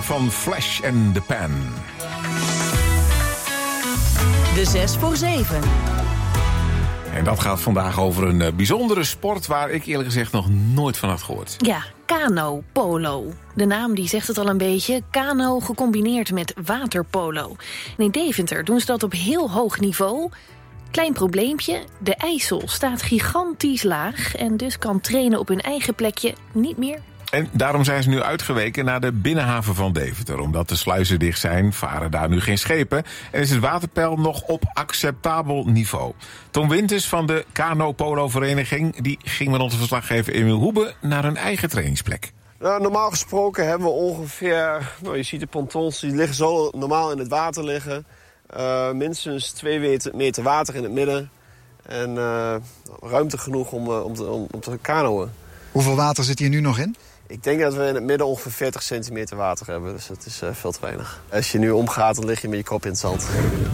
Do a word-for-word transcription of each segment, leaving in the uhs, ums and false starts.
van Flash and the Pan. De zes voor zeven. En dat gaat vandaag over een uh, bijzondere sport waar ik eerlijk gezegd nog nooit van had gehoord. Ja, kano polo. De naam die zegt het al een beetje. Kano gecombineerd met waterpolo. En in Deventer doen ze dat op heel hoog niveau. Klein probleempje, de IJssel staat gigantisch laag en dus kan trainen op hun eigen plekje niet meer. En daarom zijn ze nu uitgeweken naar de binnenhaven van Deventer. Omdat de sluizen dicht zijn, varen daar nu geen schepen. En is het waterpeil nog op acceptabel niveau. Tom Winters van de Kano-Polo-vereniging... die ging met onze verslaggever Emiel Hoebe naar hun eigen trainingsplek. Nou, normaal gesproken hebben we ongeveer... Nou, je ziet de pontons, die liggen zo normaal in het water liggen. Uh, minstens twee meter water in het midden. En uh, ruimte genoeg om, uh, om, te, om, om te kanoën. Hoeveel water zit hier nu nog in? Ik denk dat we in het midden ongeveer veertig centimeter water hebben. Dus dat is uh, veel te weinig. Als je nu omgaat, dan lig je met je kop in het zand.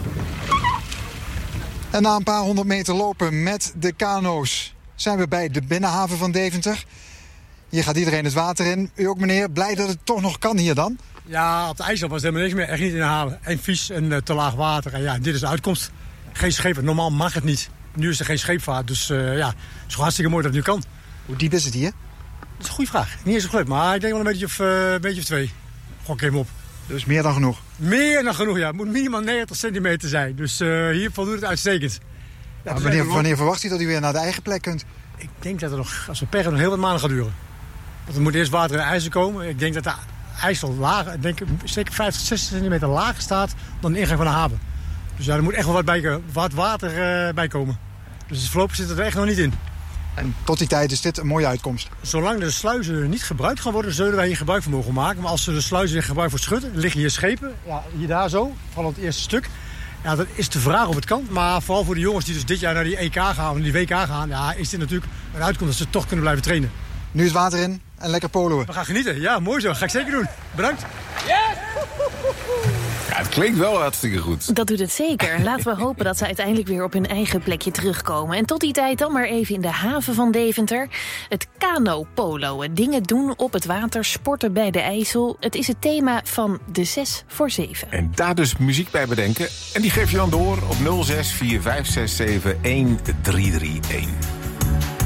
En na een paar honderd meter lopen met de kano's zijn we bij de binnenhaven van Deventer. Hier gaat iedereen het water in. U ook, meneer, blij dat het toch nog kan hier dan? Ja, op de IJssel was helemaal niks meer. Echt niet in de haven. En vies en uh, te laag water. En ja, dit is de uitkomst. Geen schepen. Normaal mag het niet. Nu is er geen scheepvaart. Dus uh, ja, het is gewoon hartstikke mooi dat het nu kan. Hoe diep is het hier? Dat is een goede vraag. Niet eens zo groot, maar ik denk wel een beetje of, uh, een beetje of twee. Gok even op. Dus meer dan genoeg? Meer dan genoeg, ja. Het moet minimaal negentig centimeter zijn. Dus uh, hier voldoet het uitstekend. Ja, dus wanneer, wanneer verwacht u dat u weer naar de eigen plek kunt? Ik denk dat er nog, als we perren, nog heel wat maanden gaat duren. Want er moet eerst water in de IJssel komen. Ik denk dat de IJssel lager, ik denk zeker vijftig, zestig centimeter lager staat dan de ingang van de haven. Dus ja, er moet echt wel wat, bij, wat water uh, bij komen. Dus voorlopig zit het er echt nog niet in. En tot die tijd is dit een mooie uitkomst. Zolang de sluizen niet gebruikt gaan worden, zullen wij hier gebruik van mogen maken. Maar als ze de sluizen weer gebruikt voor schudden, liggen hier schepen. Ja, hier daar zo, vooral het eerste stuk. Ja, dat is de vraag of het kan. Maar vooral voor de jongens die dus dit jaar naar die E K gaan, die W K gaan, ja, is dit natuurlijk een uitkomst dat ze toch kunnen blijven trainen. Nu is water in en lekker poloen. We gaan genieten. Ja, mooi zo. Ga ik zeker doen. Bedankt. Yes! Ja, het klinkt wel hartstikke goed. Dat doet het zeker. Laten we hopen dat ze uiteindelijk weer op hun eigen plekje terugkomen. En tot die tijd dan maar even in de haven van Deventer. Het kano-polo. Dingen doen op het water, sporten bij de IJssel. Het is het thema van de zes voor zeven. En daar dus muziek bij bedenken. En die geef je dan door op nul zes vier vijf zes zeven een drie drie een.